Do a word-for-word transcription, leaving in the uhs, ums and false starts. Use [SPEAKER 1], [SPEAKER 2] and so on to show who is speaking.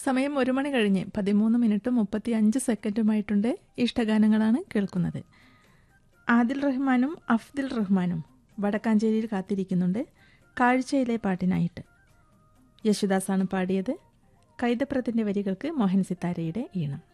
[SPEAKER 1] സമയം ഒരു മണി കഴിഞ്ഞ് പതിമൂന്ന് മിനിറ്റും മുപ്പത്തി അഞ്ച് സെക്കൻഡുമായിട്ടുണ്ട്. ഇഷ്ടഗാനങ്ങളാണ് കേൾക്കുന്നത്. ആദിൽ റഹ്മാനും അഫ്ദിൽ റഹ്മാനും വടക്കാഞ്ചേരിയിൽ കാത്തിരിക്കുന്നുണ്ട് കാഴ്ചയിലെ പാട്ടിനായിട്ട്. യേശുദാസാണ് പാടിയത്. കൈതപ്രത്തിൻ്റെ വരികൾക്ക് മോഹൻ സിത്താരയുടെ ഈണം.